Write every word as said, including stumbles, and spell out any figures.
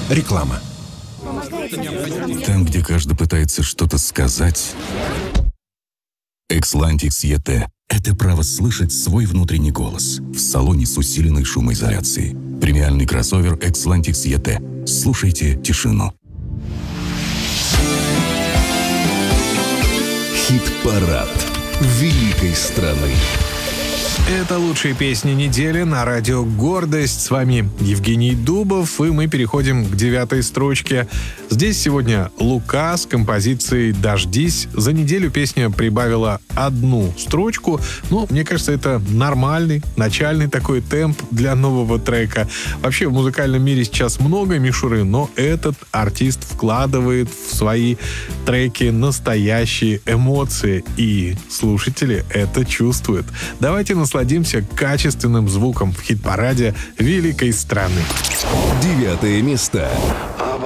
Реклама. Там, где каждый пытается что-то сказать, Экслантикс и тэ – это право слышать свой внутренний голос в салоне с усиленной шумоизоляцией. Премиальный кроссовер Экслантикс и тэ. Слушайте тишину. Хит-парад великой страны. Это лучшие песни недели на радио «Гордость». С вами Евгений Дубов, и мы переходим к девятой строчке. Здесь сегодня Лука с композицией «Дождись». За неделю песня прибавила одну строчку. Ну, мне кажется, это нормальный, начальный такой темп для нового трека. Вообще, в музыкальном мире сейчас много мишуры, но этот артист вкладывает в свои треки настоящие эмоции, и слушатели это чувствуют. Давайте насладимся Насладимся качественным звуком в хит-параде великой страны. Девятое место.